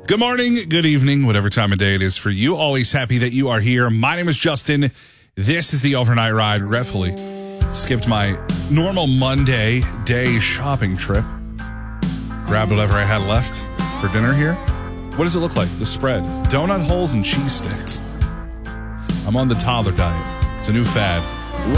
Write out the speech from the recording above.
Good morning, good evening, whatever time of day it is for you. Always happy that you are here. My name is Justin. This is the Overnight Ride. Regretfully skipped my normal Monday day shopping trip. Grabbed whatever I had left for dinner here. What does it look like? The spread. Donut holes and cheese sticks. I'm on the toddler diet. It's a new fad.